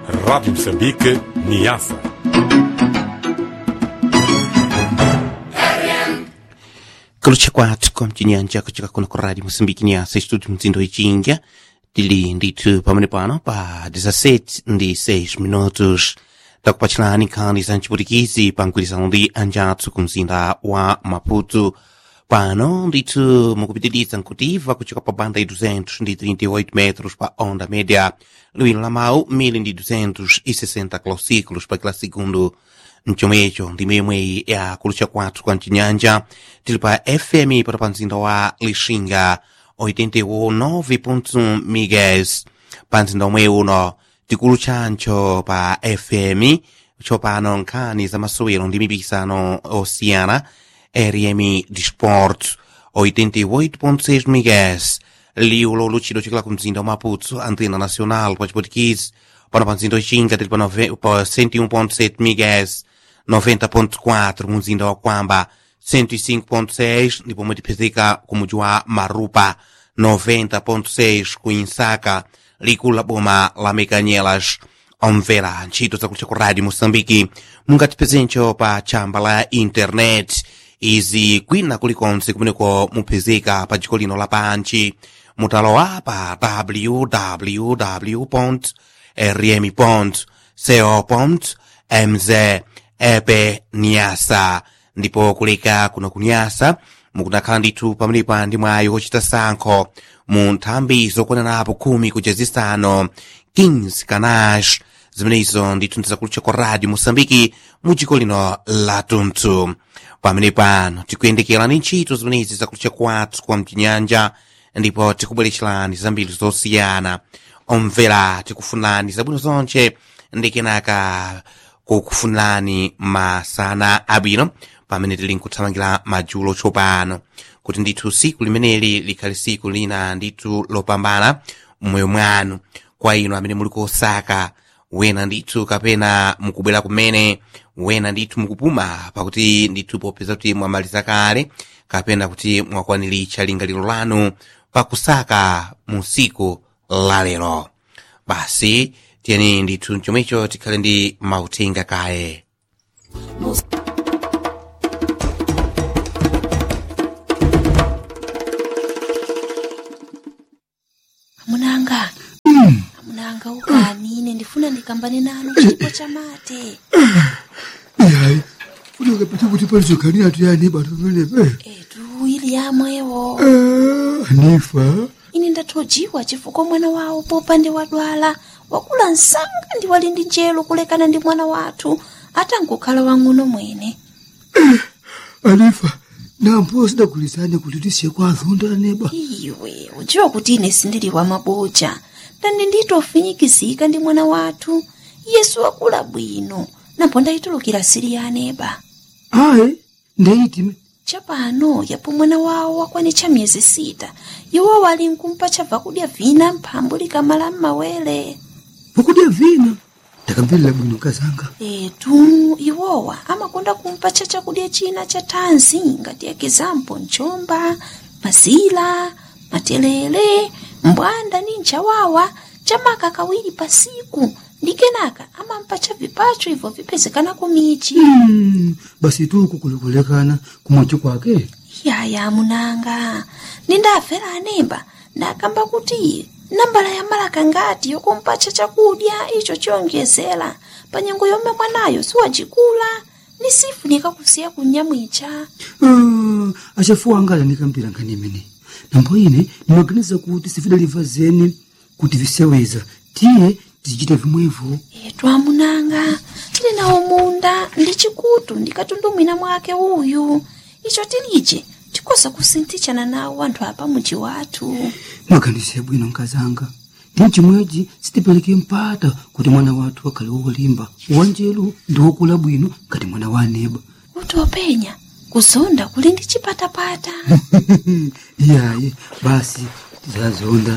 Rádio Moçambique, Niassa. Kulucha kwatu kwa mchinyanja kuchika kuna kwa Radio Moçambique, Niassa, studio mzindo ichinja. Tili nditu pamene pano pa 17 ndi 6 minutos. Takupachilani nkhani za mchiputikizi pa mgwirizano ndi anjathu ku mzinda wa Maputo. Pano nditu mukupitiliza nkutiva kuchoka pa banda 238 metros pa onda média, liwiro la mau 1260 kilociclos pa kila segundo. Mchomecho ndi memwe ya kulucha kwatu kwa mchinyanja tili pa FM para pa mzinda wa Lixinga 89.1 MHz. Pa mzinda omwe uno tikuluchancho pa FM chopano nkhani za masowero ndi mipikisano osiyana. RM Disport 88.6 MHz, liulo lucido chikila ku mzinda wa Maputo, antena nacional pa Chipotikizi, pano pa mzinda Ichinga tili pa 101.7 MHz, 90.4 mu mzinda wa Kwamba, 105.6 ndipo mwetipezeka ku muji wa Marupa, 90.6 ku Insaka, likula boma la Mekanyelas. Omvera ntchito zakulucha ku Radio Moçambique mungatipezencho pa chamba la internet. Izi kwina kulikonse kumeneko mupezeka pa dziko lino lapansi, mutalowa pa www.rmi.co.mz epe Niassa, ndipo kuleka kuno ku Niassa mukunakhala ndithu pamenepa ndi mwayi wochita sankho mu nthambi zokwananapo 10 kuja zisanu 15 kanash. Zimenezo ndithu ndizakulucha kwa Radio Moçambique mu dziko lino lathunthu. Pamene pano tikuyendekera ntchito zimenezi zakulucha kwathu kwa mchinyanja, ndipo tikubweretserani zambiri zosiyana. Omvera tikufunani zabwino zonche ndi kenaka kukufunani masana abwino pamene tili nkuthamangira madzulo tsopano, kuti ndithu siku limeneli likhale siku lina ndithu lopambana mmoyo mwanu. Kwa inu amene muli kosaka, wena ndithu kapena mukubwera kumene, wena ndithu mukupuma pakuti ndithu popeza kuti mwamaliza kale kapena kuti mwakwaniritsa lingaliro lanu pakusaka mu siku lalero. Basi tiyeni ndithu chomwecho tikhale ndi mauthenga kaye. Amunanga ukanine ndifuna ndikambane nanu chipo cha mate. Yayi, unoke pati kuti palizokani atu yani batu melepe. Etu ili yamwewo. Nifa. Ine ndathojiwa chifukwa mwana wawo popande wadwala, wakula nsanga ndi wali ndi njelo kulekana ndi mwana wathu, atangokhala wang'ono mwene. Anifa, nampo sidakulizane kuti tisiye kwa azonda neba. Iwe, ujiwa kuti ine sindili wa maboja. Ndandi nditofinyikizika ndi mwana wathu, Yesu wakula bwino, napo ndayitulukira siri ya aneba. Ayi, ndeyitime. Chapano yapo mwana wawo wakwanitcha miyezi 6, iwo wali nkumpa chabva kudya vina mphambu likamala m'mawere. Vakudya vina? Ndakambirira bwino kazanga. Etu, iwowa amakonda kumpa chakudya china cha thanzi ngati ekizampo nchomba, mazila, matelele, mbwanda ni nchawawa, chamaka kawiri pasiku. Ndi kenaka amampacha vipacho hivyo vipezekana kumichi. Basi tu kukulekana kumwacho kwake. Yaya munanga, nindafera anemba, ndakamba kuti nambala ya malaka ngati yokumpacha chakudya icho chiyongezera panyengo yomwe mwanayo siwajikula, nisifunika kusiya kunyamwicha. Achafuwa angala nikambira nkanimene. Nampo ine nimaganiza kuti sifidaliva zeni kuti viseweza tiye tizichita vimwevo. Etu amunanga, tili nawo munda ndi chikutu ndikatundumwina mwake uyu. Icho tilije tikosa kusinthitshana nawo anthu apa muji wathu. Maganize bwino nkazanga. Ndi chimwechi sitipeleke mpata kuti mwana wathu akhale wolimba, wanjelu ndi wokula bwino ngati mwana wa aneba. Utopenya kuzonda kuli ndi chipatapata. Iyaye, basi tizazonda.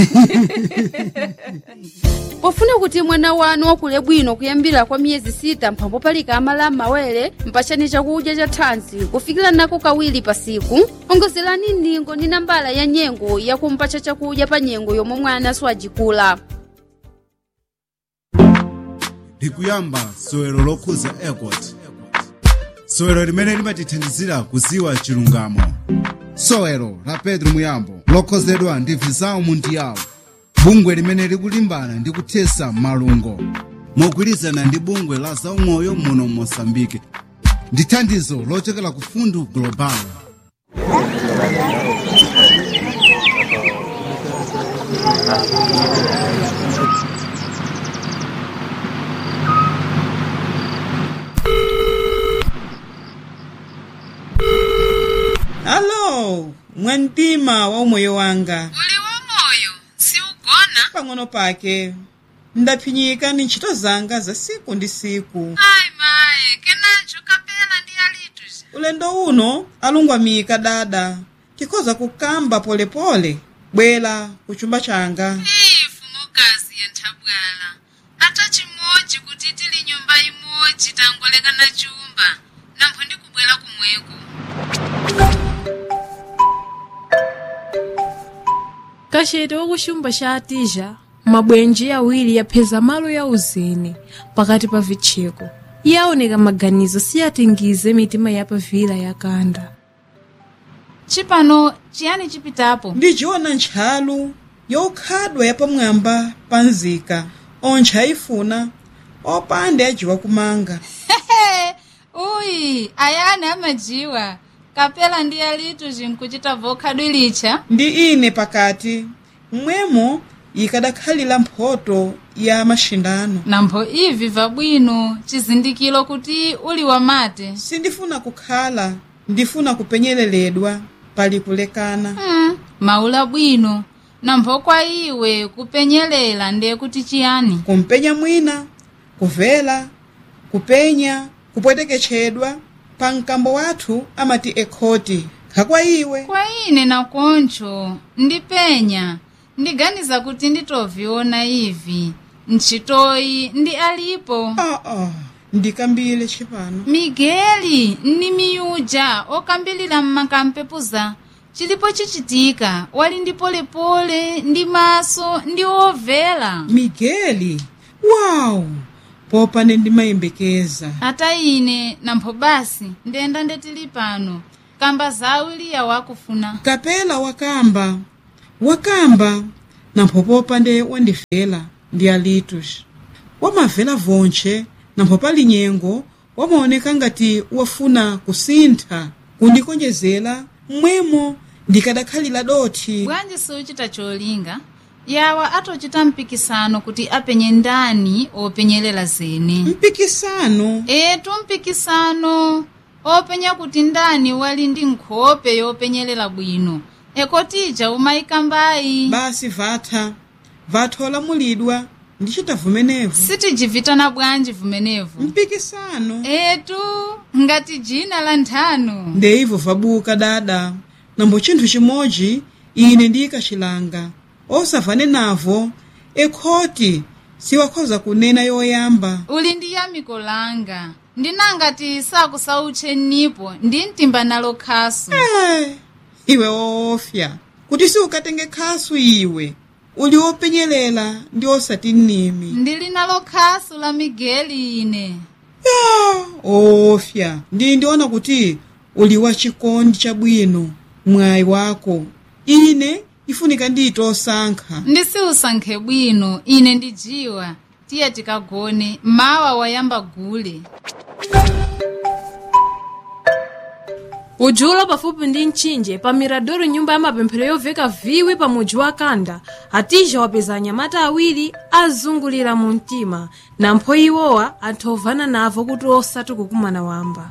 Pofuna kuti mwana wanu wakule bwino kuyambira kwa miyezi 6 mphambo palika amala m'mawere, mpachani chakudya cha thanzi kufikira nako kawiri pasiku. Ongozerani ndingo ndi nambala ya nyengo yakumpacha chakudya pa nyengo yomwe mwana siwajikula. likuyamba sowero lokhuza airport. Sowero limene limatithandizira kuziwa chilungamo. Sowero la Pedro Muyambo lokhozedwa ndi Visão Mundial, bungwe limene likulimbana ndi kuthesa malungo mogwirizana ndi bungwe la zaumoyo muno Moçambique ndi thandizo lochokera ku Fundo Global. Hello, mwantima wa umoyo wanga. Uli wamoyo, si ugona? Pang'ono pake. Ndaphinyika ni ntchito zanga za siku ndi siku. Ai maye, kenacho kapela ndi alitu. Ulendo uno alungwamika dada. Tikoza kukamba polepole. Bwela kuchumba changa. Fumukazi ya nthabwala. Ata chimoji kuti tili nyumba imoji tangoleka na chumba. Nampho ndikubwela kumweko. Kachete wakuchumba cha Atija, mabwenji awiri yapheza malo ya uzeni pakati pa vitcheko. Yaoneka maganizo siyatingize mitima yapavila yakanda. Chipano, chiyani chipitapo? Ndijiona ntchalu yokhadwa yapamwamba panzika. Ontcha ifuna opande ajiwa kumanga. Ui, ayana amajiwa. Kapela ndi alitu zinkuchita vokhadwa licha. Ndi ine pakati. Mwemo ikadakhalira mphoto ya mashindano. Nampho ivi vabwino, chizindikilo kuti uli wamate. Sindifuna kukhala, ndifuna kupenyeleredwa pali kulekana. Maula bwino. Nampho kwa iwe kupenyelela ndiye kuti chiyani? Kumpenya mwina, kuvela, kupenya, kupweteketchedwa, pa mkambo wathu amati ekhoti. Khakwa iwe. Kwa ine na koncho, ndipenya. Ndiganiza kuti nditoviona ivi. Ntchitoyi ndi alipo. Ndikambile chipano. Migeli, ni miyuja, okambilira mmakampepuza. Chilipo chichitika, wali ndi polepole, ndi maso, ndi ovela. Migeli? Wow! Popane ndimayembekeza. Ata ine, nampho basi, ndenda ndetili pano. Kamba zawili ya wakufuna. Kapela wakamba. Wakamba, nampho popande wandivela, ndi alitus. Wamavela vonche, nampho pali nyengo, wamaoneka ngati wafuna kusintha, kundikonjezera, mwemo, ndikadakhalira doti. Bwanji suchita cholinga, yawa atochita mpikisano kuti apenye ndani openyelela zene. Mpikisano? Etu mpikisano, openya kuti ndani wali ndi nkhope yopenyelela bwino. Ekotija umaikambayi. Basi vathola mulidwa, ndichita vumenevu. Sitijivitana bwanji vumenevu. Mpikisano? Etu, ngati jina la nthano. Ndeivo vabuka dada. Nambo chinthu chimoji, ine ndikachilanga. Osavane navo, ekhoti, siwakhoza kunena yoyamba. Uli ndi yamiko langa. Ndinangati sakusauche nipo, ndi ntimba nalo khasu. Iwe ofya. Kuti si ukatenge khasu iwe. Uli openyelela ndi osati nimi. Ndili nalo khasu la Migeli ine. Ofya. Ndiona kuti uli wachikondi chabwino. Mwayi wako. Ine ifunika ndito osankha. Ndisi usankhe bwino, ine ndijiwa. Tiye tikagone, mawa wayamba gule. Ujulo pafupi ndi mchinje pa Miradoro, nyumba ya mapemphero yoveka viwi pa muji wa Kanda. Atija wapeza anyamata awiri azungulira mu mtima, nampho iwowa athovana navo kuti osati kukumana wamba.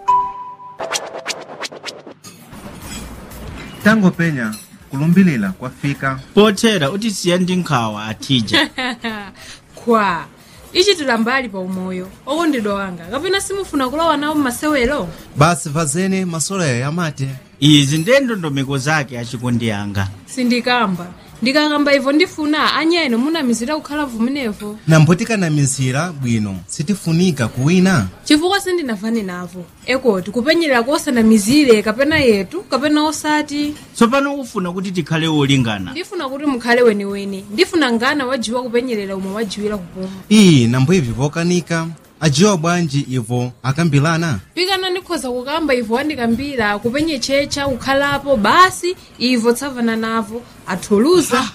Tango penya kulumbilira kwafika pothera utisiya ndi nkhawa Atija. Kwa ichi tilambali pa umoyo okondedwa wanga, kapena simufuna kulowa nawo masewero? basi vazene masola yamate. Izi ndendondomeko zake achikondi yanga. Sindikamba ndikakamba ivo ndifuna anyeno munamizira kukhala vumenevo nambo tikanamizira bwino sitifunika kuwina chifukwa sindinavane navo ekoti kupenyerera kosanamizire kapena yetu kapena osati tsopano ufuna kuti tikhale olingana ndifuna kuti mukhale weniweni ndifuna ngana wajiwa kupenyerera umwe wajiwira kupuma iyi nambo ivi vokanika ajiwa bwanji ivo akambilana pikana ndikhoza kukamba ivo wandikambira kupenye checha kukhalapo basi ivo tsavana navo athuluza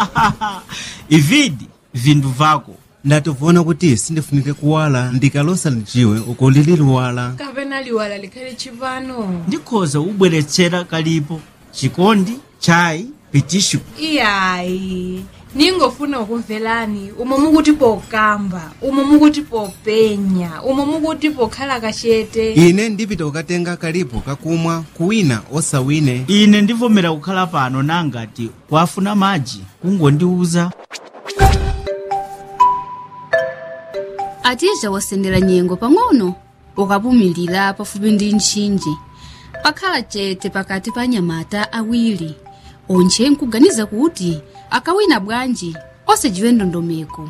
ividi vindu vako ndatovona kuti sindifunike kuwala ndikalosa lijiwe uko liliwala kapena liwala likhale chipano ndikhoza ubweretsera kalipo chikondi chai pitishu iyayi ningofuna ukumvelani umo mukuti pokamba umo mukuti popenya umo mukuti pokhala kachete ine ndipita kukatenga kalipo kakumwa kuwina osawine ine ndivomera kukhala pano nangati kwafuna maji kungondiuza atija wasendera nyengo pang'ono ukapumilira pafupi ndi ntchinji pakhala chete pakati pa anyamata awiri onche nkuganiza kuti akawina bwanji osejiwe ndondomeko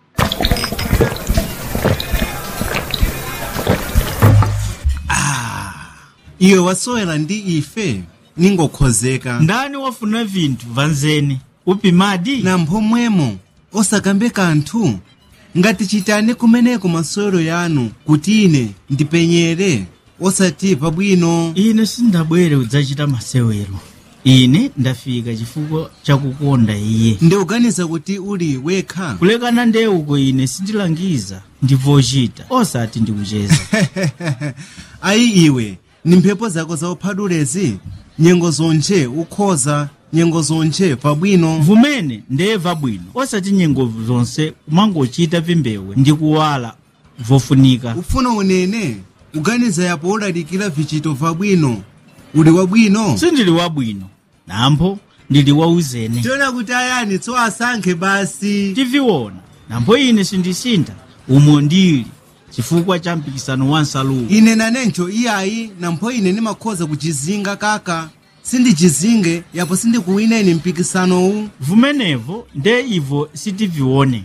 iwe wasowera ndi ife ningokhozeka ndani wafuna vinthu vanzeni upimadi nambo mwemo osakambe kanthu ngati chitani kumeneko masewero yanu kuti ine ndipenyere osati pabwino ine sindabwere udzachita masewero ine ndafika chifukwa chakukonda iye ndikuganiza kuti uli wekha kulekana ndeuko ine sindilangiza ndivochita osati ndikucheza ayi iwe ni mphepo zako zauphadulezi nyengo zonje ukhoza nyengo zonje pabwino vumene ndeva bwino osati nyengo zonse kumangochita vimbewe ndikuwala vofunika ufuna unene uganiza yapo ulalikira vichito vabwino uli wabwino sindili wabwino nampo ndili wauzene tiona kuti ayani tso asankhe basi tiviona nampo ine sindisinda umo ndili chifukwa cha mpikisano wa nsalu ine nanencho iyayi nampo ine nimakhoza kuchizinga kaka sindichizinge yapo sindikuwina ine mpikisanowu vumenevo nde ivo sitivione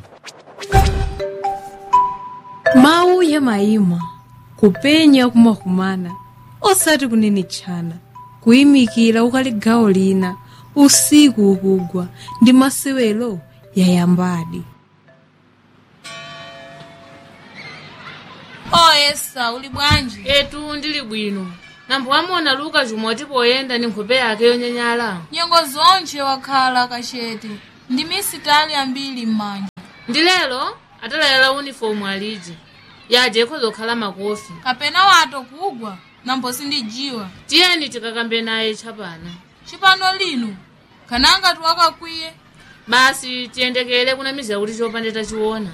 mawu ya mayima kupenya kumakumana osati kunene tchana kuyimikira ukali gawo lina usiku ukugwa ndi masewero yayambadi Esa uli bwanji etu ndili bwino nambo amona luka jumoti poyenda ni nkhope yake yonyanyala nyengo zonje wakhala kachete ndi misitali ambiri mmanja ndi lero atalayala uniform aliji yaje ikhoza kukhala makofi kapena wato kugwa nambo sindijiwa tiyeni tikakambe naye chapana chipano lino kananga tuwakakwiye basi tiyendekele kuna miza kuti chopande tachiona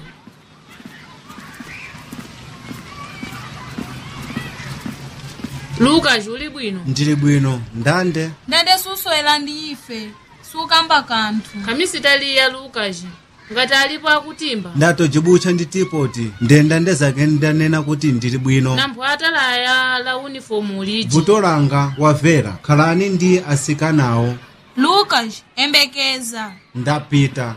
luka juli bwino ndili bwino ndande suswera ndi ife sukamba kanthu kamisitaliya lukaji ngati alipo akutimba ndatojibucha ndi tipoti ndenda ndezake ndanena kuti ndili bwino nambo atalaya la uniform uliji vuto langa wavera khalani ndi asikanawo lukas embekeza ndapita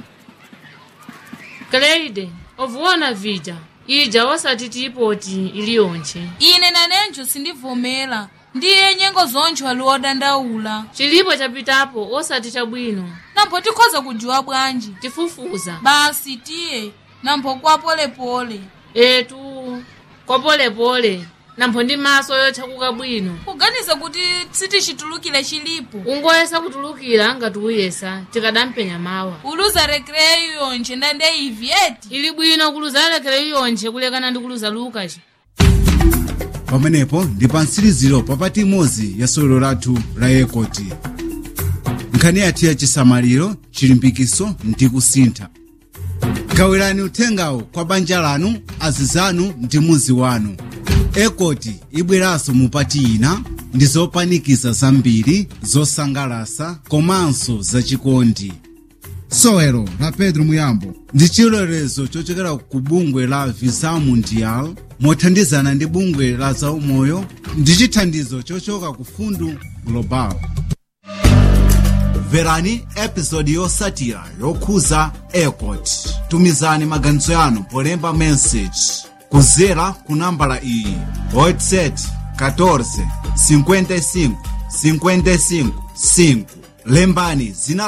Kleide ovuona vija ija wasati tipoti iliyonche ine nanenjo sindivomera ndiye nyengo zonje waliwodandaula chilipo chapitapo osati chabwino nampo tikhoza kujiwa bwanji tifufuza basi tiye nampo kwa polepole etu kwa polepole nampo ndi maso yochakuka bwino kuganiza kuti sitichitulukire chilipo ungoyesa kutulukira ngati uyesa tikadampenya mawa uluza rekreyo yonje ndande ivi eti ili bwino kuluza rekreyo yonje kulekana ndi kuluza lukaci pamenepo ndi pa mtsiriziro papati imodzi ya sewero lathu la ekoti nkhani yathu ya chisamaliro chilimbikiso ndi kusintha gawirani uthengawo kwa banja lanu azizanu ndi muzi wanu ekoti ibweranso mupati ina ndi zopanikiza zambiri zosangalasa komanso zachikondi sewero la Pedro Muyambo ndi chilolezo chochokera ku bungwe la Visa Mundial mothandizana ndi bungwe la zaumoyo ndi chithandizo chochoka ku Fundu Global. mverani episodi yotsatira yokhuza airport. tumizani maganizo yanu polemba message kudzera ku nambala iyi: WhatsApp 14 55 55 5. lembani zina